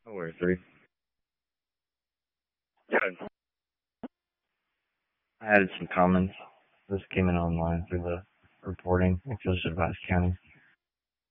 Or three. Yeah. I added some comments. This came in online through the reporting. It goes to Vice County.